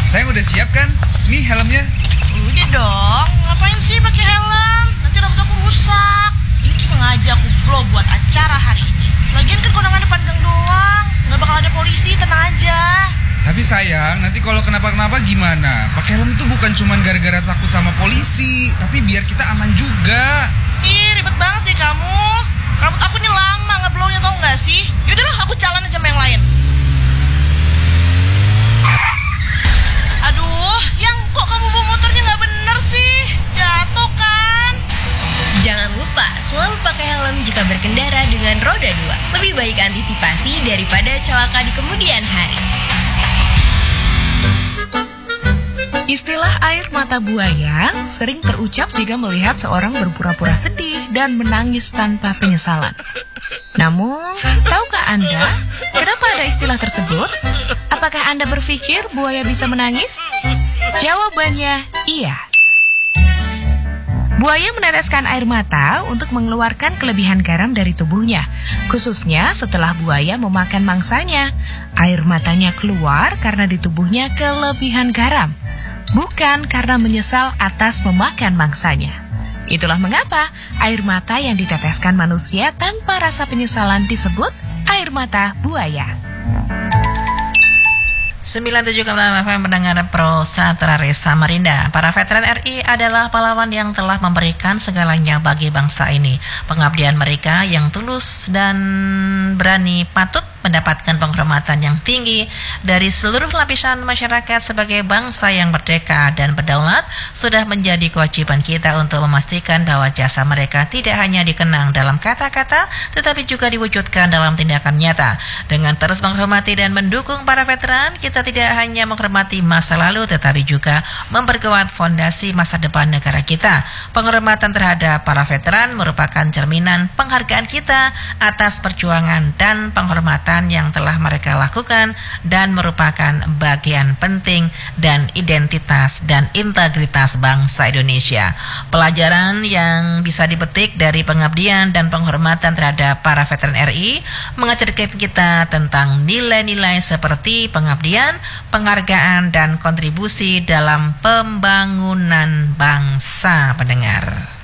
Saya udah siap kan? Nih helmnya. Udah dong, ngapain sih pakai helm? Nanti rambut aku rusak. Itu sengaja aku blow buat acara hari ini. Lagian kan kondangan depan gang doang, nggak bakal ada polisi, tenang aja. Tapi sayang, nanti kalau kenapa-kenapa gimana? Pakai helm itu bukan cuma gara-gara takut sama polisi, tapi biar kita aman juga. Ih, ribet banget ya kamu. Rambut aku ini lama nggak blownya, tau nggak sih? Yaudahlah, aku jalan aja sama yang lain. Aduh, yang kok kamu bawa motornya nggak bener sih? Jatuh kan? Jangan lupa selalu pakai helm jika berkendara dengan roda 2. Lebih baik antisipasi daripada celaka di kemudian hari. Istilah air mata buaya sering terucap jika melihat seorang berpura-pura sedih dan menangis tanpa penyesalan. Namun, tahukah Anda kenapa ada istilah tersebut? Apakah Anda berpikir buaya bisa menangis? Jawabannya iya. Buaya meneteskan air mata untuk mengeluarkan kelebihan garam dari tubuhnya, khususnya setelah buaya memakan mangsanya. Air matanya keluar karena di tubuhnya kelebihan garam, bukan karena menyesal atas memakan mangsanya. Itulah mengapa air mata yang diteteskan manusia tanpa rasa penyesalan disebut air mata buaya. 97,6 FM mendengar Pro Satria Samarinda. Para veteran RI adalah pahlawan yang telah memberikan segalanya bagi bangsa ini. Pengabdian mereka yang tulus dan berani patut mendapatkan penghormatan yang tinggi dari seluruh lapisan masyarakat. Sebagai bangsa yang merdeka dan berdaulat, sudah menjadi kewajiban kita untuk memastikan bahwa jasa mereka tidak hanya dikenang dalam kata-kata, tetapi juga diwujudkan dalam tindakan nyata. Dengan terus menghormati dan mendukung para veteran, kita tidak hanya menghormati masa lalu, tetapi juga memperkuat fondasi masa depan negara kita. Penghormatan terhadap para veteran merupakan cerminan penghargaan kita atas perjuangan dan penghormatan yang telah mereka lakukan dan merupakan bagian penting dan identitas dan integritas bangsa Indonesia. Pelajaran yang bisa dipetik dari pengabdian dan penghormatan terhadap para veteran RI mengajarkan kita tentang nilai-nilai seperti pengabdian, penghargaan, dan kontribusi dalam pembangunan bangsa. Pendengar.